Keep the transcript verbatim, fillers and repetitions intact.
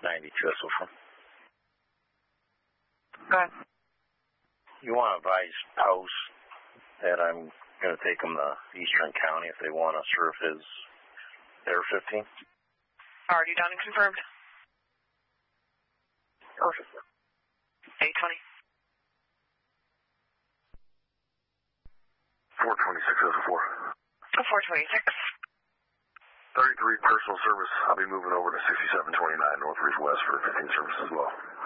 ninety-two, that's what. Go ahead. You want to advise Post that I'm going to take them to Eastern County if they want to serve his Air fifteen? Already done and confirmed. Perfect. eight twenty. four twenty-six oh four. four twenty-six. thirty-three personal service. I'll be moving over to sixty-seven twenty-nine North Ridge West for fifteen service as well.